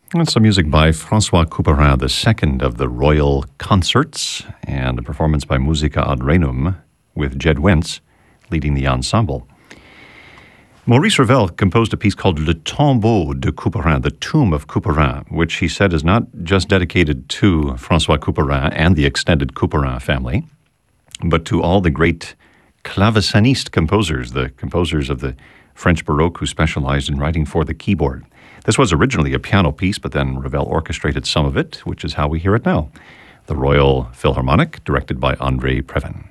That's some music by François Couperin, the second of the Royal Concerts, and a performance by Musica ad Renum with Jed Wentz leading the ensemble. Maurice Ravel composed a piece called Le Tombeau de Couperin, the Tomb of Couperin, which he said is not just dedicated to François Couperin and the extended Couperin family, but to all the great claveciniste composers, the composers of the French Baroque who specialized in writing for the keyboard. This was originally a piano piece, but then Ravel orchestrated some of it, which is how we hear it now. The Royal Philharmonic, directed by André Previn.